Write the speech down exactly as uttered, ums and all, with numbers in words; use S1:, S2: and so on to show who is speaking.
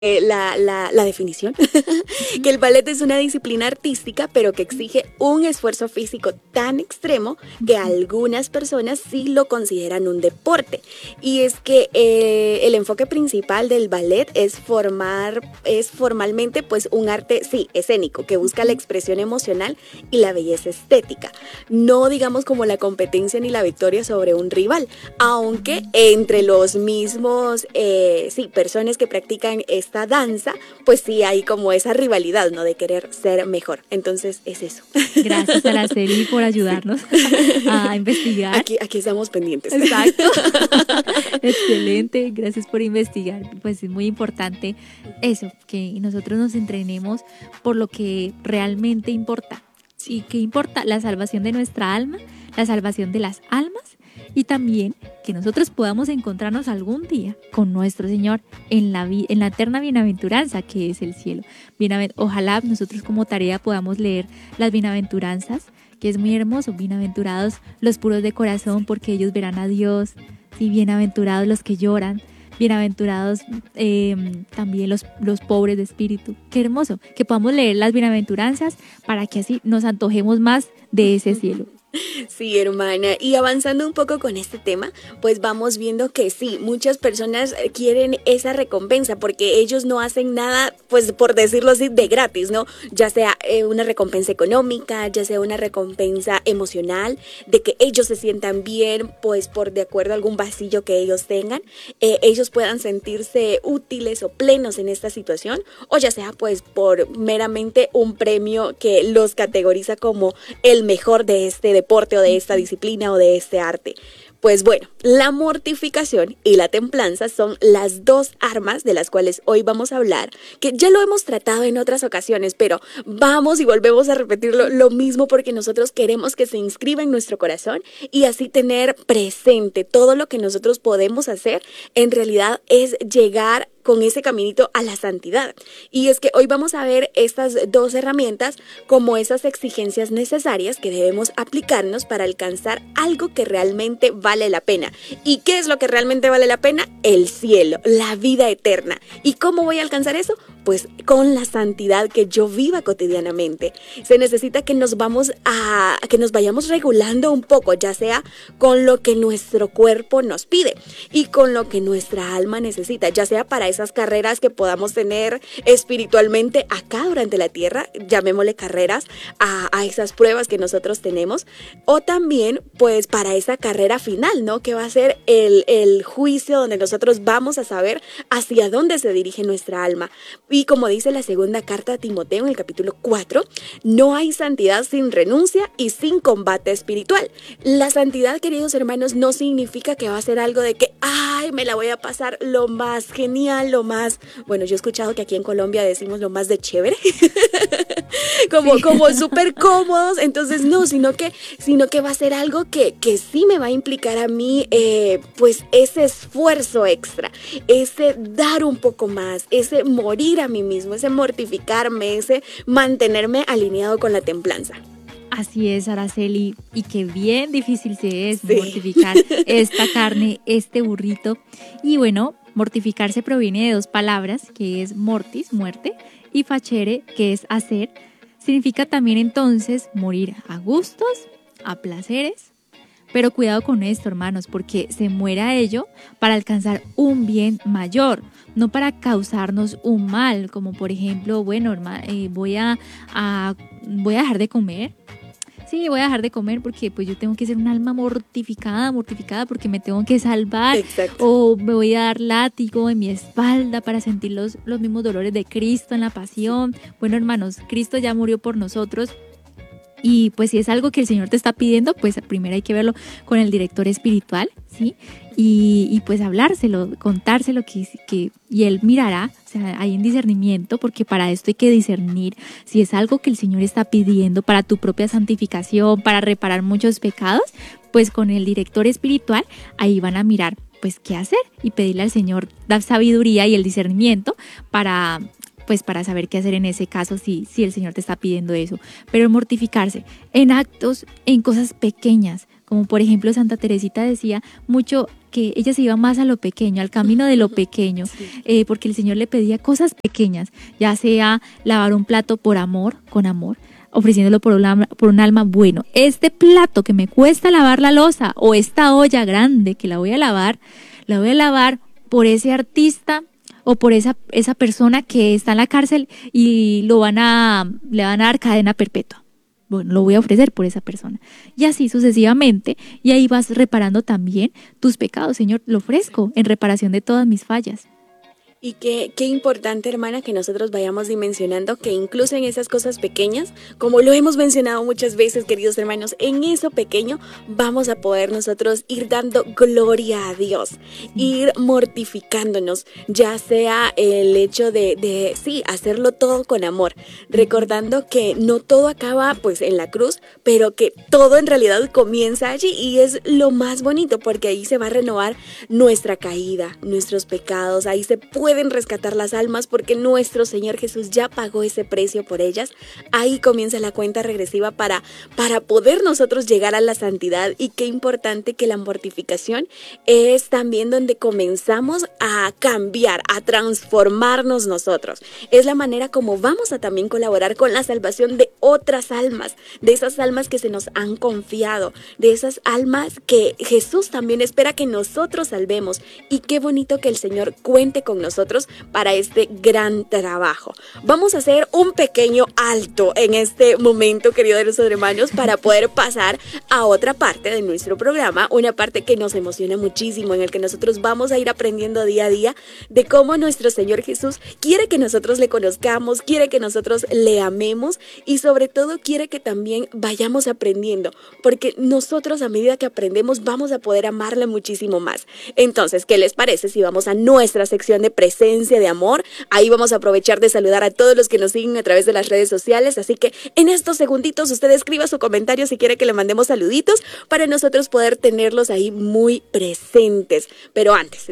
S1: Eh, la, la, la definición, que el ballet es una disciplina artística, pero que exige un esfuerzo físico tan extremo que algunas personas sí lo consideran un deporte. Y es que eh, el enfoque principal del ballet es formar, es formalmente pues un arte, sí, escénico, que busca la expresión emocional y la belleza estética. No digamos como la competencia ni la victoria sobre un rival, aunque entre los mismos, eh, sí, personas que practican esta esta danza, pues sí hay como esa rivalidad, ¿no? De querer ser mejor. Entonces es eso.
S2: Gracias, Araceli, por ayudarnos a investigar.
S1: Aquí, aquí estamos pendientes.
S2: Exacto. Excelente, gracias por investigar. Pues es muy importante eso, que nosotros nos entrenemos por lo que realmente importa. ¿Y qué importa? La salvación de nuestra alma, la salvación de las almas, y también que nosotros podamos encontrarnos algún día con nuestro Señor en la, vi- en la eterna bienaventuranza que es el cielo. Bienavent- Ojalá nosotros como tarea podamos leer las bienaventuranzas, que es muy hermoso. Bienaventurados los puros de corazón, porque ellos verán a Dios. Sí, bienaventurados los que lloran. Bienaventurados eh, también los, los pobres de espíritu. Qué hermoso que podamos leer las bienaventuranzas para que así nos antojemos más de ese cielo.
S1: Sí, hermana, y avanzando un poco con este tema, pues vamos viendo que sí, muchas personas quieren esa recompensa porque ellos no hacen nada, pues por decirlo así, de gratis, ¿no? Ya sea eh, una recompensa económica, ya sea una recompensa emocional, de que ellos se sientan bien, pues por de acuerdo a algún vacío que ellos tengan, eh, ellos puedan sentirse útiles o plenos en esta situación, o ya sea pues por meramente un premio que los categoriza como el mejor de este deporte o de esta disciplina o de este arte. Pues bueno, la mortificación y la templanza son las dos armas de las cuales hoy vamos a hablar, que ya lo hemos tratado en otras ocasiones, pero vamos y volvemos a repetirlo lo mismo porque nosotros queremos que se inscriba en nuestro corazón y así tener presente todo lo que nosotros podemos hacer. En realidad es llegar con ese caminito a la santidad. Y es que hoy vamos a ver estas dos herramientas como esas exigencias necesarias que debemos aplicarnos para alcanzar algo que realmente vale la pena. ¿Y qué es lo que realmente vale la pena? El cielo, la vida eterna. ¿Y cómo voy a alcanzar eso? Pues con la santidad que yo viva cotidianamente. Se necesita que nos vamos a, que nos vayamos regulando un poco, ya sea con lo que nuestro cuerpo nos pide y con lo que nuestra alma necesita, ya sea para esas carreras que podamos tener espiritualmente acá durante la tierra, llamémosle carreras a, a esas pruebas que nosotros tenemos, o también pues para esa carrera final, ¿no? Que va a ser el, el juicio donde nosotros vamos a saber hacia dónde se dirige nuestra alma. Y como dice la segunda carta a Timoteo en el capítulo cuatro, no hay santidad sin renuncia y sin combate espiritual. La santidad, queridos hermanos, no significa que va a ser algo de que, ay, me la voy a pasar lo más genial, lo más, bueno, yo he escuchado que aquí en Colombia decimos lo más de chévere, como, sí. como súper cómodos, entonces no, sino que, sino que va a ser algo que, que sí me va a implicar a mí, eh, pues ese esfuerzo extra, ese dar un poco más, ese morir a mí mismo, ese mortificarme, ese mantenerme alineado con la templanza.
S2: Así es, Araceli, y qué bien difícil se es sí. mortificar esta carne, este burrito. Y bueno, mortificarse proviene de dos palabras, que es mortis, muerte, y facere, que es hacer. Significa también entonces morir a gustos, a placeres. Pero cuidado con esto, hermanos, porque se muere a ello para alcanzar un bien mayor, no para causarnos un mal, como por ejemplo, bueno, hermano, eh, voy a, a, voy a dejar de comer. Sí, voy a dejar de comer porque pues yo tengo que ser un alma mortificada, mortificada porque me tengo que salvar.
S1: Exacto.
S2: O me voy a dar látigo en mi espalda para sentir los, los mismos dolores de Cristo en la pasión. Bueno, hermanos, Cristo ya murió por nosotros. Y pues si es algo que el Señor te está pidiendo, pues primero hay que verlo con el director espiritual, ¿sí? Y, y pues hablárselo, contárselo que, que, y Él mirará, o sea, hay un discernimiento, porque para esto hay que discernir si es algo que el Señor está pidiendo para tu propia santificación, para reparar muchos pecados, pues con el director espiritual ahí van a mirar pues qué hacer y pedirle al Señor la sabiduría y el discernimiento para... pues para saber qué hacer en ese caso si, si el Señor te está pidiendo eso. Pero mortificarse en actos, en cosas pequeñas, como por ejemplo Santa Teresita decía mucho que ella se iba más a lo pequeño, al camino de lo pequeño, sí. eh, porque el Señor le pedía cosas pequeñas, ya sea lavar un plato por amor, con amor, ofreciéndolo por un, alma, por un alma, bueno, este plato que me cuesta lavar la loza o esta olla grande que la voy a lavar, la voy a lavar por ese artista o por esa, esa persona que está en la cárcel y lo van a, le van a dar cadena perpetua. Bueno, lo voy a ofrecer por esa persona. Y así sucesivamente, y ahí vas reparando también tus pecados. Señor, lo ofrezco en reparación de todas mis fallas.
S1: Y qué, qué importante, hermana, que nosotros vayamos dimensionando que incluso en esas cosas pequeñas, como lo hemos mencionado muchas veces, queridos hermanos, en eso pequeño vamos a poder nosotros ir dando gloria a Dios, ir mortificándonos, ya sea el hecho de, de sí, hacerlo todo con amor, recordando que no todo acaba pues en la cruz, pero que todo en realidad comienza allí y es lo más bonito porque ahí se va a renovar nuestra caída, nuestros pecados, ahí se puede pueden rescatar las almas porque nuestro Señor Jesús ya pagó ese precio por ellas. Ahí comienza la cuenta regresiva para, para poder nosotros llegar a la santidad. Y qué importante que la mortificación es también donde comenzamos a cambiar, a transformarnos nosotros. Es la manera como vamos a también colaborar con la salvación de otras almas, de esas almas que se nos han confiado, de esas almas que Jesús también espera que nosotros salvemos. Y qué bonito que el Señor cuente con nosotros para este gran trabajo. Vamos a hacer un pequeño alto en este momento, queridos hermanos, para poder pasar a otra parte de nuestro programa, una parte que nos emociona muchísimo, en el que nosotros vamos a ir aprendiendo día a día de cómo nuestro Señor Jesús quiere que nosotros le conozcamos, quiere que nosotros le amemos y sobre todo quiere que también vayamos aprendiendo, porque nosotros a medida que aprendemos vamos a poder amarle muchísimo más. Entonces, ¿qué les parece si vamos a nuestra sección de presencia de amor? Ahí vamos a aprovechar de saludar a todos los que nos siguen a través de las redes sociales, así que en estos segunditos usted escriba su comentario si quiere que le mandemos saluditos para nosotros poder tenerlos ahí muy presentes. Pero antes